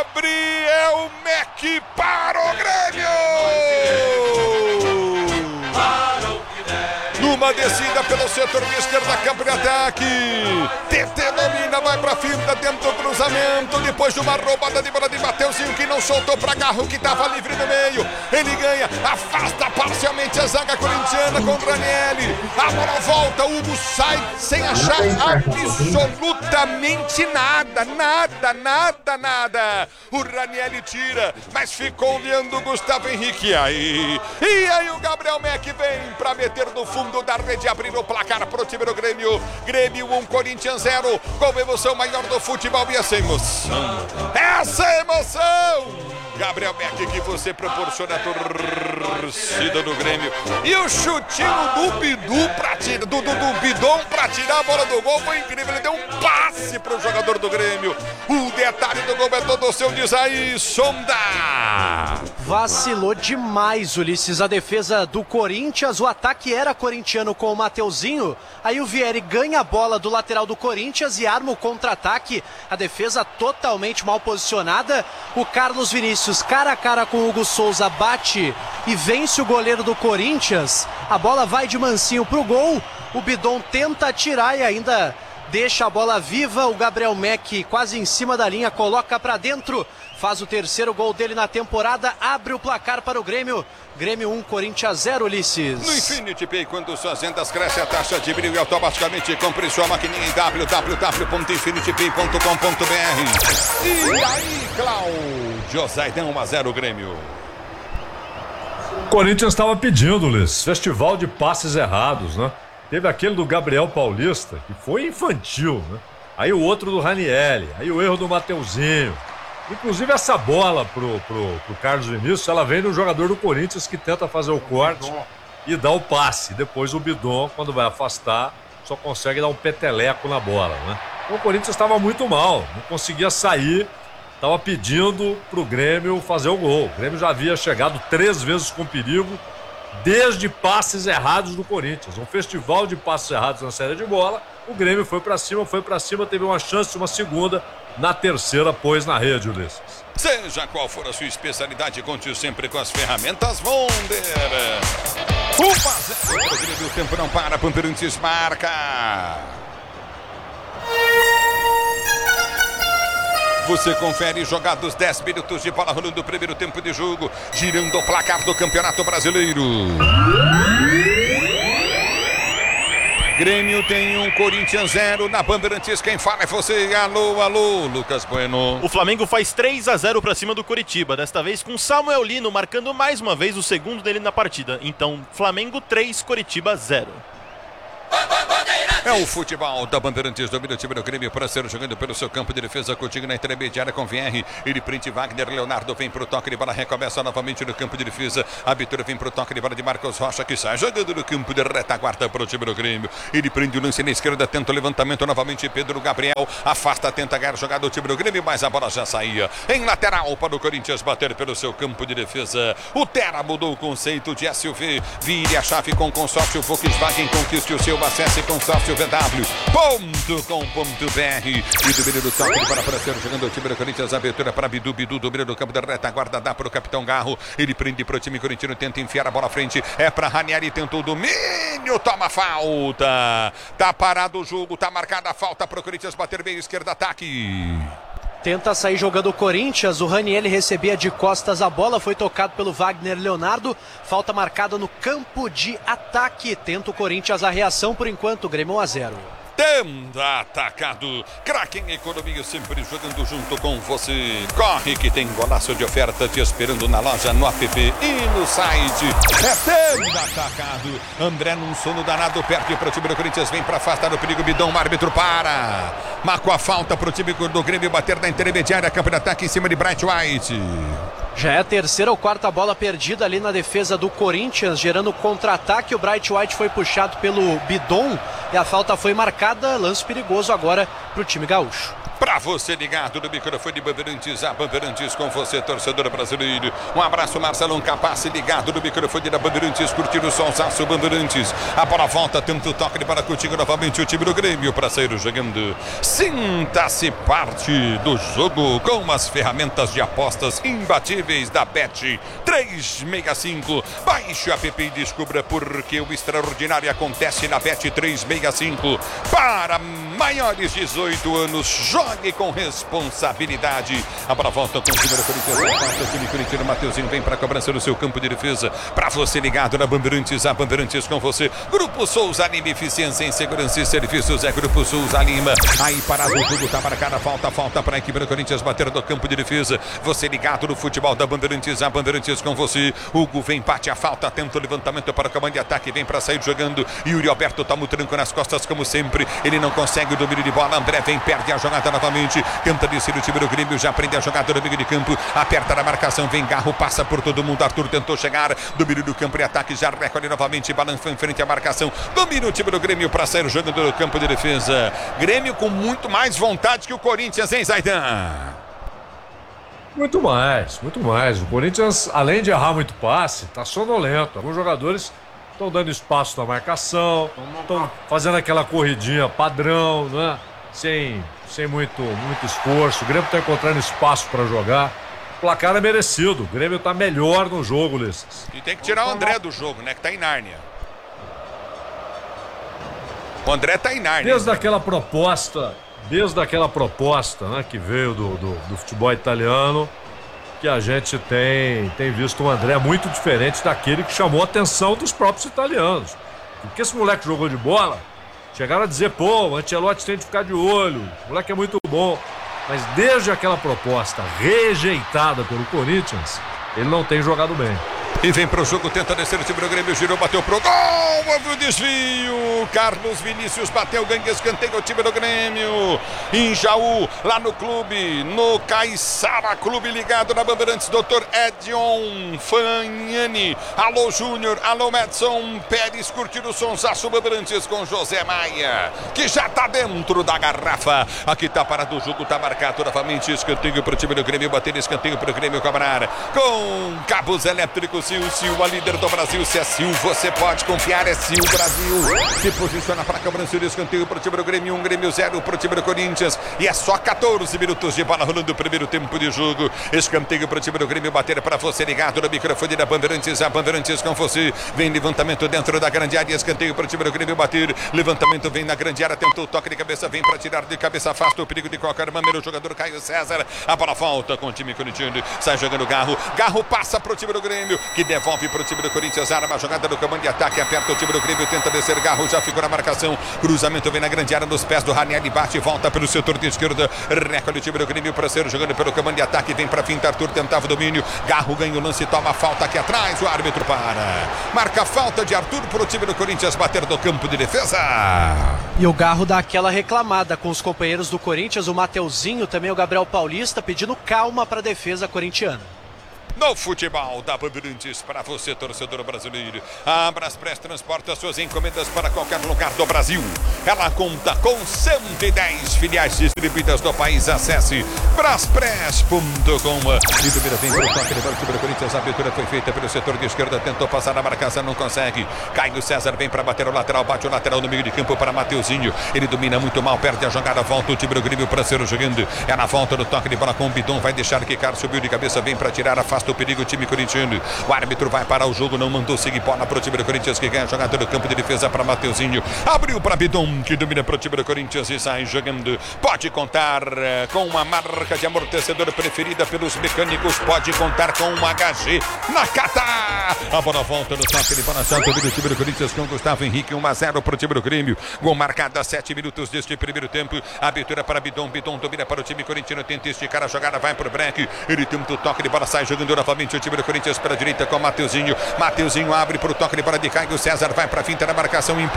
Gabriel Mec para o Grêmio! Numa descida pelo setor de esquerda, campo de ataque. TT domina, vai pra finta, dentro do cruzamento. Depois de uma roubada de bola de Mateuzinho, que não soltou pra Garro, que tava livre no meio. Ele ganha, afasta parcialmente a zaga corintiana com o Ranieri. A bola volta, o Hugo sai sem achar absolutamente nada. O Ranieri tira, mas ficou olhando o Gustavo Henrique. E aí o Gabriel Mec vem pra meter no fundo da rede, abrir o placar pro time do Grêmio. Grêmio 1, Corinthians 0, com emoção maior do futebol. E essa emoção, Gabriel Mec, que você proporciona a torcida do Grêmio. E o chutinho do Bidon pra tirar a bola do gol foi incrível. Ele deu um passe pro jogador do Grêmio. O detalhe do gol é todo seu, diz aí, Sonda. Vacilou demais, Ulisses, a defesa do Corinthians. O ataque era corintiano com o Mateuzinho. Aí o Vieri ganha a bola do lateral do Corinthians e arma o contra-ataque. A defesa totalmente mal posicionada. O Carlos Vinícius, cara a cara com o Hugo Souza, bate e vence o goleiro do Corinthians. A bola vai de mansinho pro gol. O Bidon tenta tirar e ainda deixa a bola viva. O Gabriel Mec quase em cima da linha, coloca pra dentro. Faz o terceiro gol dele na temporada, abre o placar para o Grêmio. Grêmio 1, Corinthians 0, Ulisses. No Infinity Pay, quando suas vendas crescem, a taxa de brilho automaticamente. Compre sua maquininha em www.infinitepay.com.br. E aí, Cláudio Zaidão, 1-0 Grêmio. O Corinthians estava pedindo, Ulisses, festival de passes errados, né? Teve aquele do Gabriel Paulista, que foi infantil, né? Aí o outro do Ranieri, aí o erro do Mateuzinho. Inclusive essa bola pro Carlos Vinícius, ela vem do jogador do Corinthians que tenta fazer o corte e dá o passe. Depois o Bidon, quando vai afastar, só consegue dar um peteleco na bola, né? Então o Corinthians estava muito mal, não conseguia sair, estava pedindo pro Grêmio fazer o gol. O Grêmio já havia chegado 3 vezes com perigo, desde passes errados do Corinthians. Um festival de passes errados na série de bola. O Grêmio foi pra cima, teve uma chance de uma segunda. Na terceira, pôs na rede, Ulisses. Seja qual for a sua especialidade, conte sempre com as ferramentas Wonder. 1-0. O tempo não para, Pamperantes marca. Você confere jogados 10 minutos de bola rolando o primeiro tempo de jogo, girando o placar do Campeonato Brasileiro. Grêmio tem 1, Corinthians 0. Na Bandeirantes, quem fala é você. Alô, Lucas Bueno. O Flamengo faz 3-0 para cima do Coritiba, desta vez com Samuel Lino marcando mais uma vez o segundo dele na partida. Então, Flamengo 3, Coritiba 0. É o futebol da Bandeirantes, domina o time do Grêmio para ser jogando pelo seu campo de defesa, Coutinho na intermediária com VR, ele prende Wagner, Leonardo vem pro toque de bola, recomeça novamente no campo de defesa, a Vitória vem pro toque de bola de Marcos Rocha, que sai jogando no campo de retaguarda para o time do Grêmio, ele prende o lance na esquerda, tenta o levantamento novamente, Pedro Gabriel, afasta, tenta ganhar jogada do time do Grêmio, mas a bola já saía, em lateral para o Corinthians bater pelo seu campo de defesa, o Terra mudou o conceito de SUV, vire a chave com consórcio Volkswagen, conquiste o seu, acesse consórcio VW.com.br e domínio do toque para ser jogando o time do Corinthians, abertura para Bidu, domínio do campo da retaguarda, dá para o capitão Garro, ele prende para o time corintiano, tenta enfiar a bola à frente, é para Ranieri, tentou o domínio, toma falta, tá parado o jogo, tá marcada a falta para o Corinthians bater meio esquerda, ataque. Tenta sair jogando o Corinthians, o Ranieri recebia de costas a bola, foi tocado pelo Wagner Leonardo, falta marcada no campo de ataque, tenta o Corinthians a reação, por enquanto, Grêmio 1-0. Tenda atacado, Kraken Economia sempre jogando junto com você. Corre que tem golaço de oferta te esperando na loja, no app e no site. É Tenda atacado, André num sono danado, perde para o time do Corinthians, vem para afastar o perigo, Bidon, o árbitro para. Marcou a falta para o time do Grêmio bater na intermediária, campo de ataque em cima de Bright White. Já é a terceira ou quarta bola perdida ali na defesa do Corinthians, gerando contra-ataque. O Bright White foi puxado pelo Bidon e a falta foi marcada. Lance perigoso agora para o time gaúcho. Pra você ligado no microfone Bandeirantes, a Bandeirantes com você, torcedor brasileiro. Um abraço, Marcelão Capaz, ligado no microfone da Bandeirantes, curtindo o Sonsaço Bandeirantes. A bola volta, tenta o toque para contigo novamente o time do Grêmio para sair jogando. Sinta-se parte do jogo com as ferramentas de apostas imbatíveis da Bet 365. Baixe o app e descubra porque o extraordinário acontece na Bet 365. Para maiores de 18 anos, jogue com responsabilidade. A bola volta com o time do Corinthians. O time corintiano, Mateuzinho vem para a cobrança do seu campo de defesa. Para você ligado na Bandeirantes, a Bandeirantes com você. Grupo Souza Lima, eficiência em segurança e serviços. É Grupo Souza Lima. Aí parado o jogo, tá marcada. Falta para a equipe do Corinthians bater do campo de defesa. Você ligado no futebol da Bandeirantes, a Bandeirantes com você. Hugo vem, bate a falta, tenta o levantamento para o comando de ataque. Vem para sair jogando. Yuri Alberto toma o tranco nas costas como sempre. Ele não consegue o domínio de bola. André vem, perde a jogada novamente. Tenta descer o time do Grêmio. Já prende a jogada no meio de campo. Aperta na marcação. Vem Garro, passa por todo mundo. Arthur tentou chegar. Domínio do campo de ataque. Já recolhe novamente. Balança em frente à marcação. Domina o time do Grêmio para sair jogando no campo de defesa. Grêmio com muito mais vontade que o Corinthians, hein, Zaidan? Muito mais, muito mais. O Corinthians, além de errar muito passe, tá sonolento. Alguns jogadores estão dando espaço na marcação, estão fazendo aquela corridinha padrão, né? Sem muito esforço. O Grêmio está encontrando espaço para jogar. O placar é merecido. O Grêmio está melhor no jogo, Ulisses. E tem que tirar o André do jogo, né? Que tá em Nárnia. O André tá em Nárnia. Desde aquela proposta, né, que veio do futebol italiano, que a gente tem visto um André muito diferente daquele que chamou a atenção dos próprios italianos. Porque esse moleque jogou de bola, chegaram a dizer, pô, o Ancelotti tem de ficar de olho, o moleque é muito bom. Mas desde aquela proposta rejeitada pelo Corinthians, ele não tem jogado bem. E vem pro jogo, tenta descer o time do Grêmio, girou, bateu pro gol, houve o desvio, Carlos Vinícius bateu, ganha escanteio o time do Grêmio, em Jaú, lá no clube, no Caiçara, clube ligado na Bandeirantes, Dr. Edion Fagnani, alô Júnior, alô Madison Pérez, curtindo o Sonsaço Bandeirantes com José Maia, que já tá dentro da garrafa, aqui tá parado o jogo, tá marcado novamente, escanteio pro time do Grêmio, bater escanteio pro Grêmio cobrar, com cabos elétricos, Sil, a líder do Brasil. Se é Sil, você pode confiar. É Sil Brasil. Se posiciona para a cobrança de escanteio para o time do Grêmio. 1 Grêmio 0 para o time do Corinthians. E é só 14 minutos de bola rolando o primeiro tempo de jogo. Escanteio para o time do Grêmio. Bater para você ligado no microfone da Bandeirantes. A Bandeirantes com você. Vem levantamento dentro da grande área. Escanteio para o time do Grêmio bater. Levantamento vem na grande área. Tentou o toque de cabeça. Vem para tirar de cabeça. Afasta o perigo de qualquer maneira. O jogador Caio César. A bola volta com o time corintiano. Sai jogando Garro. Garro passa para o time do Grêmio, que devolve para o time do Corinthians, arma a jogada do comando de ataque, aperta o time do Grêmio, tenta descer, Garro já ficou na marcação, cruzamento vem na grande área nos pés do Ranieri, bate e volta pelo setor de esquerda, recolhe o time do Grêmio para ser jogando pelo comando de ataque, vem para finta, Arthur tentava o domínio, Garro ganha o lance, toma falta aqui atrás, o árbitro para, marca falta de Arthur para o time do Corinthians bater do campo de defesa. E o Garro dá aquela reclamada com os companheiros do Corinthians, o Mateuzinho, também o Gabriel Paulista, pedindo calma para a defesa corintiana. No futebol da Bandeirantes, para você, torcedor brasileiro. A Braspress transporta suas encomendas para qualquer lugar do Brasil. Ela conta com 110 filiais distribuídas no país. Acesse braspress.com. E do vem para o toque, levanta o time do Corinthians. A abertura foi feita pelo setor de esquerda. Tentou passar na marcação, não consegue. Caio César vem para bater o lateral. Bate o lateral no meio de campo para Mateuzinho. Ele domina muito mal, perde a jogada. Volta o time do Grêmio para ser jogando. É na volta do toque de bola com o Bidon. Vai deixar quicar, subiu de cabeça, vem para tirar, afasta o perigo, o time corintiano. O árbitro vai parar o jogo, não mandou seguir bola para o time do Corinthians, que ganha a jogada do campo de defesa para Mateuzinho. Abriu para Bidon, que domina para o time do Corinthians e sai jogando. Pode contar com uma marca de amortecedor preferida pelos mecânicos. Pode contar com uma HG Nakata. A bola volta no toque de bola, salto do time do Corinthians com Gustavo Henrique. 1-0 para o time do Grêmio. Gol marcado a 7 minutos deste primeiro tempo. Abertura para Bidon. Bidon domina para o time corintiano. Tenta esticar a jogada, vai para o break. Ele tenta o toque de bola, sai jogando novamente o time do Corinthians para a direita com Mateuzinho. Mateuzinho abre para o toque de bola de Caio César. Vai para a finta da marcação, empurrado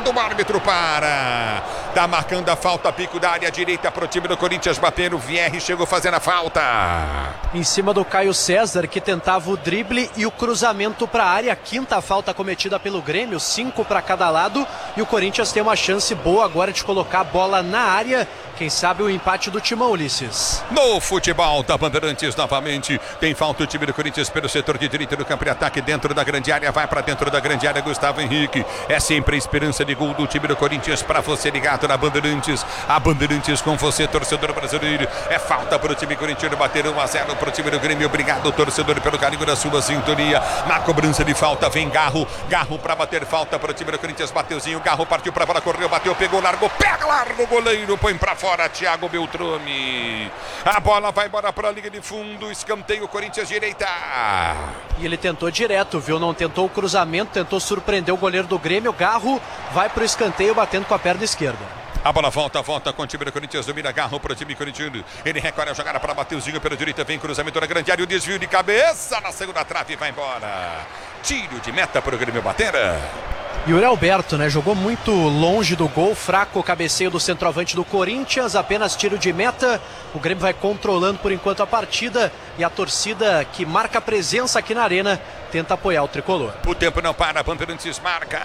marcado, o árbitro para. Tá marcando a falta, pico da área direita pro time do Corinthians bater. O VR chegou fazendo a falta. Em cima do Caio César, que tentava o drible e o cruzamento para a área. Quinta falta cometida pelo Grêmio, 5 para cada lado. E o Corinthians tem uma chance boa agora de colocar a bola na área. Quem sabe o empate do Timão, Ulisses. No futebol da Bandeirantes novamente. Tem falta o time do Corinthians pelo setor de direita do campo de ataque dentro da grande área. Vai para dentro da grande área Gustavo Henrique. É sempre a esperança de gol do time do Corinthians para você ligado na Bandeirantes. A Bandeirantes com você, torcedor brasileiro. É falta para o time corintiano bater 1-0 para o time do Grêmio. Obrigado, torcedor, pelo carinho da sua sintonia. Na cobrança de falta vem Garro. Garro para bater falta para o time do Corinthians. Mateuzinho, Garro partiu para a bola, correu, bateu, pegou, largou, pega, larga o goleiro, põe para fora. Thiago Beltrame. A bola vai embora para a linha de fundo. Escanteio Corinthians direita. E ele tentou direto, viu? Não tentou o cruzamento, tentou surpreender o goleiro do Grêmio. Garro vai para o escanteio batendo com a perna esquerda. A bola volta com o time do Corinthians, domina Garro para o time corintiano. Ele recolhe a jogada para Mateuzinho pela direita, vem cruzamento na grande área, o desvio de cabeça na segunda trave e vai embora. Tiro de meta para o Grêmio bater. Yuri Alberto, né? Jogou muito longe do gol, fraco o cabeceio do centroavante do Corinthians, apenas tiro de meta. O Grêmio vai controlando por enquanto a partida e a torcida que marca presença aqui na arena tenta apoiar o tricolor. O tempo não para, Bandeirantes marca.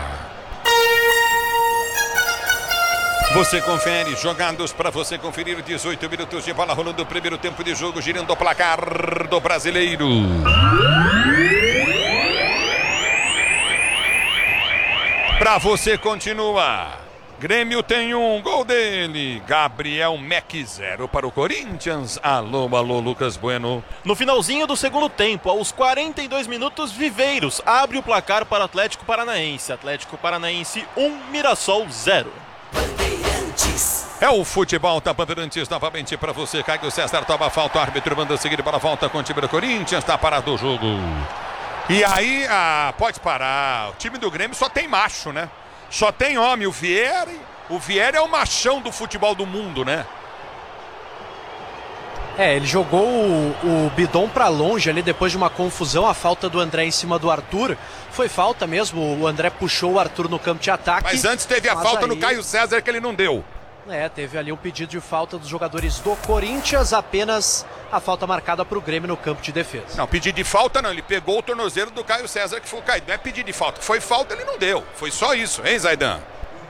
Você confere, jogados para você conferir, 18 minutos de bola rolando o primeiro tempo de jogo, girando o placar do Brasileiro. Para você continua. Grêmio tem um gol dele. Gabriel Mac 0 para o Corinthians. Alô, Lucas Bueno. No finalzinho do segundo tempo, aos 42 minutos, Viveiros abre o placar para o Atlético Paranaense. Atlético Paranaense 1, Mirassol 0. É o futebol da Bandeirantes novamente para você. Caio César toma falta, o árbitro manda seguir para a volta com o time do Corinthians. Está parado o jogo. E aí, pode parar. O time do Grêmio só tem macho, né? Só tem homem. O Vieri é o machão do futebol do mundo, né? Ele jogou o Bidon para longe ali depois de uma confusão. A falta do André em cima do Arthur. Foi falta mesmo. O André puxou o Arthur no campo de ataque. Mas antes teve a falta no Caio César que ele não deu. Teve ali um pedido de falta dos jogadores do Corinthians. Apenas a falta marcada para o Grêmio no campo de defesa. Não, pedido de falta não. Ele pegou o tornozelo do Caio César que foi caído. Não é pedido de falta. Foi falta, ele não deu. Foi só isso, hein, Zaidan?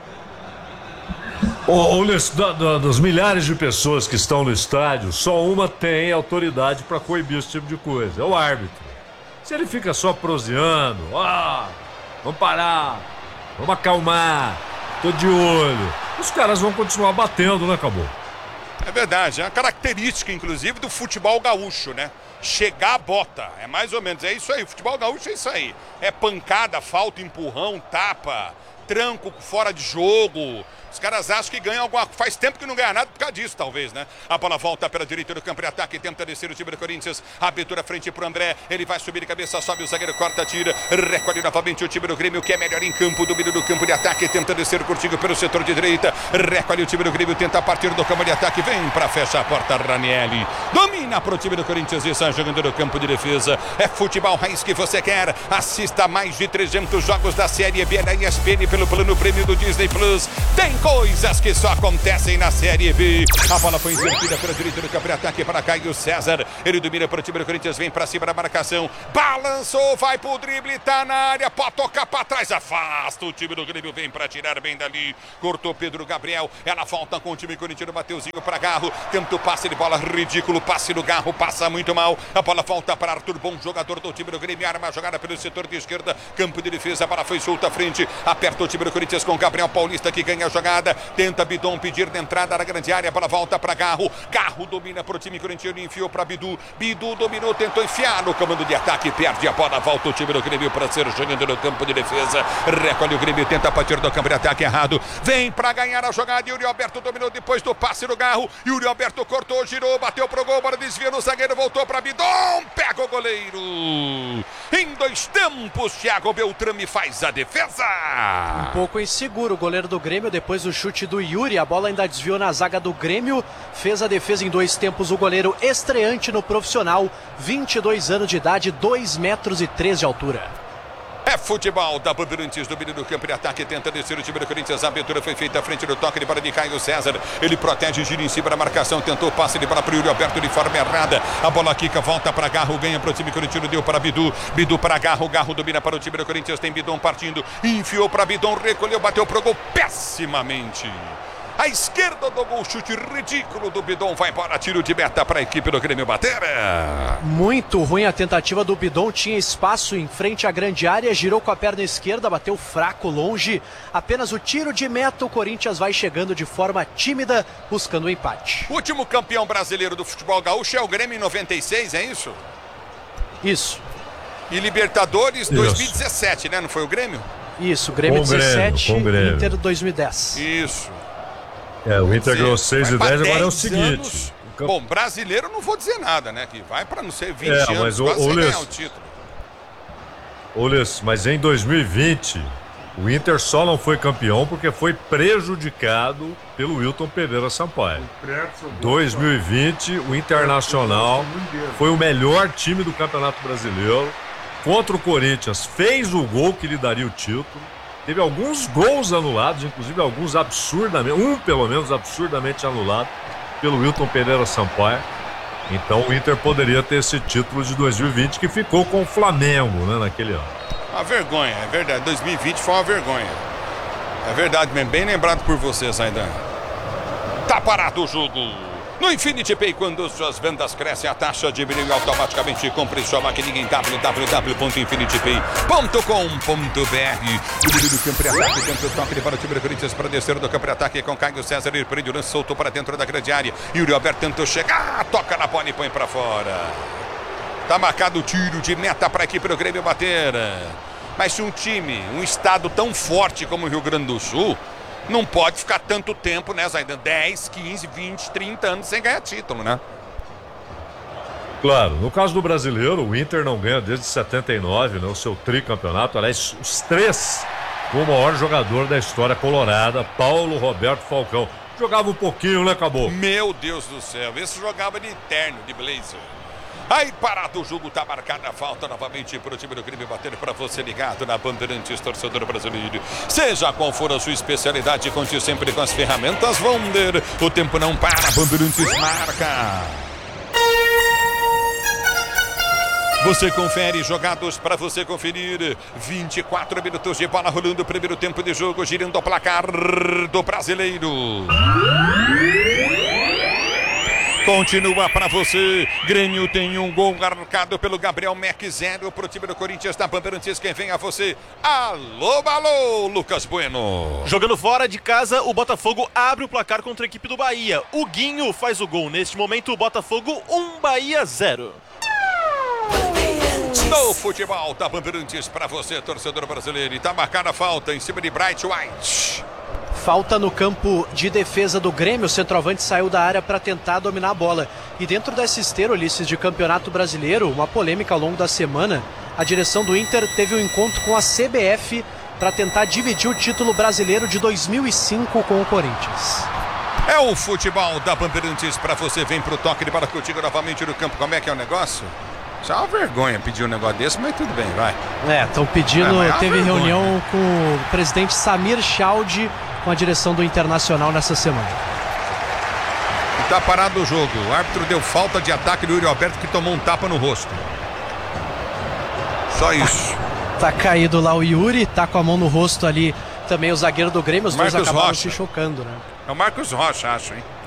Das milhares de pessoas que estão no estádio, só uma tem autoridade para coibir esse tipo de coisa. É o árbitro. Se ele fica só proseando, vamos parar, vamos acalmar, tô de olho, os caras vão continuar batendo, né, acabou? É verdade, é uma característica, inclusive, do futebol gaúcho, né? Chegar, bota, é mais ou menos, é isso aí, o futebol gaúcho é isso aí. É pancada, falta, empurrão, tapa, tranco fora de jogo. Os caras acham que ganham alguma coisa. Faz tempo que não ganha nada por causa disso, talvez, né? A bola volta pela direita do campo de ataque. Tenta descer o time do Corinthians. Abertura frente pro André. Ele vai subir de cabeça, sobe o zagueiro, corta, tira. Recolhe novamente o time do Grêmio, que é melhor em campo. Domínio do campo de ataque. Tenta descer o curtinho pelo setor de direita. Recolhe o time do Grêmio. Tenta partir do campo de ataque. Vem pra fechar a porta, Ranieri. Domina pro time do Corinthians e está jogando no campo de defesa. É futebol raiz que você quer. Assista mais de 300 jogos da Série B da ESPN pelo plano prêmio do Disney Plus. Tem coisas que só acontecem na Série B. A bola foi invertida pela direita do campo de ataque para Caio César. Ele domina para o time do Corinthians, vem para cima da marcação. Balançou, vai pro drible, tá na área, pode tocar para trás, afasta o time do Grêmio, vem para tirar bem dali. Cortou Pedro Gabriel, ela volta com o time corintiano, Mateuzinho para Garro. Tenta o passe de bola, ridículo, passe do Garro, passa muito mal. A bola volta para Arthur, bom jogador do time do Grêmio, arma a jogada pelo setor de esquerda, campo de defesa, a bola foi solta à frente. Aperta o time do Corinthians com Gabriel Paulista que ganha a jogada. Tenta Bidon pedir de entrada na grande área, para volta para Garro. Garro domina para o time corintiano, enfiou para Bidu. Bidu dominou, tentou enfiar no comando de ataque, perde a bola, volta o time do Grêmio para ser jogando no campo de defesa. Recolhe o Grêmio, tenta partir do campo de ataque errado. Vem para ganhar a jogada. Yuri Alberto dominou depois do passe do Garro. Yuri Alberto cortou, girou, bateu pro gol, para desvio no zagueiro, voltou para Bidon. Pega o goleiro. Em 2 tempos, Thiago Beltrame faz a defesa. Um pouco inseguro o goleiro do Grêmio depois do chute do Yuri. A bola ainda desviou na zaga do Grêmio. Fez a defesa em 2 tempos o goleiro estreante no profissional. 22 anos de idade, 2,3 metros de altura. É futebol da Bandeirantes, domínio do campo de ataque, tenta descer o time do Corinthians. A abertura foi feita à frente do toque de bola de Caio César. Ele protege, gira em cima da marcação, tentou passe de bola para o Yuri Alberto de forma errada. A bola quica, volta para Garro, ganha para o time corintiano, deu para Bidu. Bidu para Garro, Garro domina para o time do Corinthians. Tem Bidon partindo, enfiou para Bidon, recolheu, bateu pro gol pessimamente. À esquerda do gol, chute ridículo do Bidon, vai embora, tiro de meta para a equipe do Grêmio bater. Muito ruim a tentativa do Bidon, tinha espaço em frente à grande área, girou com a perna esquerda, bateu fraco, longe. Apenas o tiro de meta, o Corinthians vai chegando de forma tímida, buscando o empate. O último campeão brasileiro do futebol gaúcho é o Grêmio em 96, é isso? Isso. E Libertadores 2017, né? Não foi o Grêmio? Isso, Grêmio 17, Grêmio. Inter 2010. Isso. O Inter ganhou 6 e 10, agora é o seguinte. Bom, brasileiro não vou dizer nada, né? Que vai para não ser 20 anos, mas quase sem ganhar o título. Mas em 2020, o Inter só não foi campeão porque foi prejudicado pelo Wilton Pereira Sampaio. 2020, o Internacional foi o melhor time do Campeonato Brasileiro. Contra o Corinthians, fez o gol que lhe daria o título. Teve alguns gols anulados, inclusive alguns absurdamente, um pelo menos absurdamente anulado pelo Wilton Pereira Sampaio. Então o Inter poderia ter esse título de 2020 que ficou com o Flamengo, né, naquele ano. Uma vergonha, é verdade. 2020 foi uma vergonha. É verdade mesmo, bem lembrado por vocês ainda. Tá parado o jogo. No Infinity Pay, quando suas vendas crescem, a taxa diminui automaticamente. Compre sua maquininha em www.infinitypay.com.br. O do campo de ataque, tenta o toque para o time do Corinthians para descer do campo de ataque com Caio César. Ele prende o lance, soltou para dentro da grande área. Yuri Alberto tentou chegar, toca na bola e põe para fora. Tá marcado o tiro de meta para a equipe do Grêmio bater. Mas se um time, um estado tão forte como o Rio Grande do Sul, não pode ficar tanto tempo, né, Zaidan? 10, 15, 20, 30 anos sem ganhar título, né? Claro, no caso do brasileiro, o Inter não ganha desde 79, né, o seu tricampeonato. Aliás, os três com o maior jogador da história colorada, Paulo Roberto Falcão. Jogava um pouquinho, né, acabou? Meu Deus do céu, esse jogava de terno, de blazer. Aí parado o jogo, tá marcada a falta novamente para o time do Grêmio bater para você ligado na Bandeirantes, torcedor brasileiro. Seja qual for a sua especialidade, conte sempre com as ferramentas Wonder. O tempo não para, Bandeirantes marca. Você confere, jogados para você conferir. 24 minutos de bola rolando, primeiro tempo de jogo, girando o placar do brasileiro. Continua para você. Grêmio tem um gol marcado pelo Gabriel Mac, 0 para o time do Corinthians da Bandeirantes. Quem vem a você? Alô, alô, Lucas Bueno. Jogando fora de casa, o Botafogo abre o placar contra a equipe do Bahia. O Guinho faz o gol. Neste momento, o Botafogo 1, Bahia 0. No futebol da Bandeirantes para você, torcedor brasileiro. E tá marcada a falta em cima de Bright White. Falta no campo de defesa do Grêmio, o centroavante saiu da área para tentar dominar a bola. E dentro dessa esteira, Ulisses, de Campeonato Brasileiro, uma polêmica ao longo da semana, a direção do Inter teve um encontro com a CBF para tentar dividir o título brasileiro de 2005 com o Corinthians. É o futebol da Bandeirantes para você, vem pro toque de bola contigo novamente no campo. Como é que é o negócio? Já é uma vergonha pedir um negócio desse, mas tudo bem, vai. Estão pedindo, teve reunião com o presidente Samir Chaldi, com a direção do Internacional nessa semana. E tá parado o jogo. O árbitro deu falta de ataque do Yuri Alberto, que tomou um tapa no rosto. Só isso. Tá caído lá o Yuri, tá com a mão no rosto ali também o zagueiro do Grêmio. Os dois acabaram se chocando, né? É o Marcos Rocha, acho, hein?